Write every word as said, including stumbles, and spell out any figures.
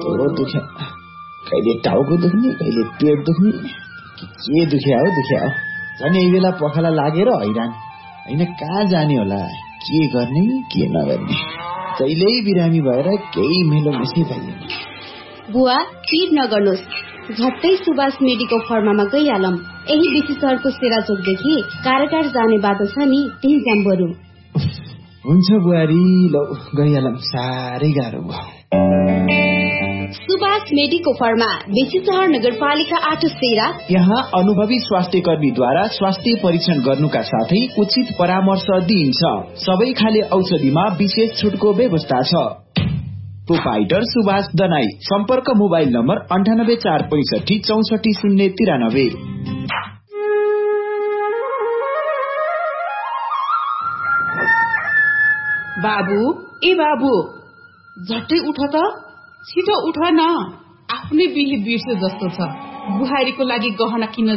कस्तो दुख्यो, कहिले टाउको दुख्ने, कहिले पेट दुख्ने, के दुख्या हो दुख्या हो। झन् यही बेला पखाला लागेर हैरान, होइन कहाँ जाने होला, के गर्ने के नगर्ने। जहिल्यै बिरामी भएर केही मेलो मेसी भइदिनु। बुवा चिर नगर्नुहोस्, झट्टै सुभाष मेडिको फर्मामा गइहालौं। यही बेसी सहरको सेराचोकदेखि कारागार जाने बाटो छ नि, त्यही जाम बरु। हुन्छ बुहारी, लौ गइहालौं, साह्रै गाह्रो भयो। सुभाष मेडिको फर्मा, बेसी सहर नगरपालिका आठ सेरा। यहाँ अनुभवी स्वास्थ्य कर्मीद्वारा स्वास्थ्य परीक्षण गर्नुका साथै उचित परामर्श दिइन्छ। सबै खाले औषधिमा विशेष छुटको व्यवस्था छ। प्रोपाइटर सुभाष दनाई। सम्पर्क मोबाइल नम्बर अन्ठानब्बे चार पैंसठी चौसठी शून्य तिरानब्बे। बाबु ए बाबु, झट्टै उठ त, छिटो उठ न, आफ्नै बिहे बिर्से जस्तो छ। बुहारीको लागि गहना किन्न